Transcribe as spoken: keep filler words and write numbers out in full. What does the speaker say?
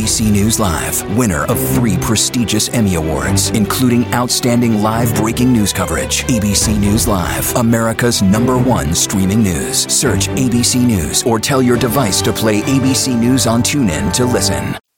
C News Live, winner of three prestigious Emmy Awards, including Outstanding Live Breaking News Coverage. A B C News Live, America's number one streaming news. Search A B C News or tell your device to play A B C News on TuneIn to listen.